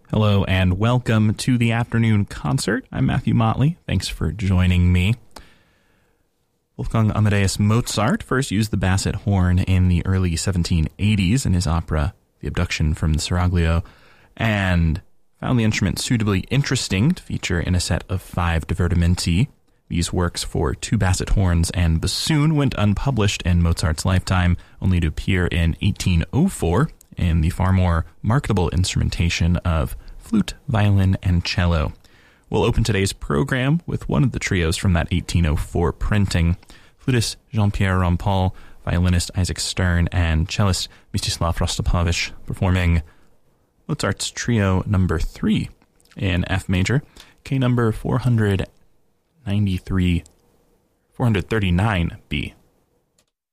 Hello and welcome to the afternoon concert. I'm Matthew Motley. Thanks for joining me. Wolfgang Amadeus Mozart first used the basset horn in the early 1780s in his opera The Abduction from the Seraglio, and found the instrument suitably interesting to feature in a set of 5 divertimenti. These works for 2 basset horns and bassoon went unpublished in Mozart's lifetime, only to appear in 1804 in the far more marketable instrumentation of flute, violin, and cello. We'll open today's program with one of the trios from that 1804 printing: flutist Jean-Pierre Rampal, violinist Isaac Stern, and cellist Mstislav Rostropovich39 Mozart's Trio number 3 in F major, K number 439B.